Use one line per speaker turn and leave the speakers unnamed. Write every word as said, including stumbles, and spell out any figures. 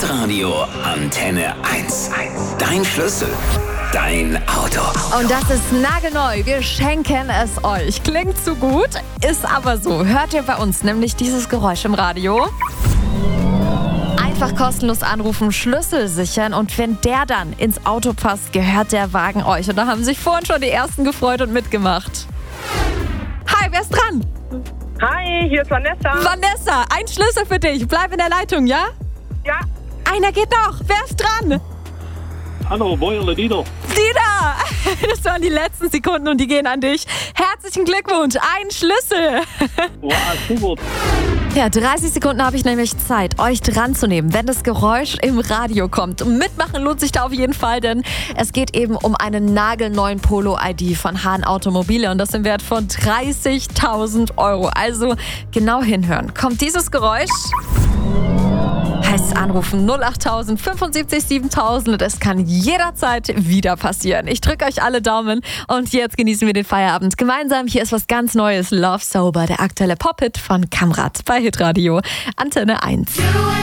Hitradio Antenne eins. Dein Schlüssel, dein Auto.
Und das ist nagelneu. Wir schenken es euch. Klingt zu gut, ist aber so. Hört ihr bei uns nämlich dieses Geräusch im Radio? Einfach kostenlos anrufen, Schlüssel sichern und wenn der dann ins Auto passt, gehört der Wagen euch. Und da haben sich vorhin schon die Ersten gefreut und mitgemacht. Hi, wer ist dran?
Hi, hier ist Vanessa.
Vanessa, ein Schlüssel für dich. Bleib in der Leitung, ja?
Ja.
Einer geht noch. Wer ist dran?
Hallo, Bäuerle Dieter.
Dieter! Das waren die letzten Sekunden und die gehen an dich. Herzlichen Glückwunsch, ein Schlüssel.
Wow, super.
Ja, dreißig Sekunden habe ich nämlich Zeit, euch dran zu nehmen, wenn das Geräusch im Radio kommt. Mitmachen lohnt sich da auf jeden Fall, denn es geht eben um einen nagelneuen Polo-I D von Hahn Automobile und das im Wert von dreißigtausend Euro. Also genau hinhören. Kommt dieses Geräusch? Heißt anrufen null acht tausend fünfundsiebzig siebentausend. Es kann jederzeit wieder passieren. Ich drücke euch alle Daumen und jetzt genießen wir den Feierabend gemeinsam. Hier ist was ganz Neues. Love Sober, der aktuelle Pop-Hit von Kamrat bei Hitradio Antenne eins.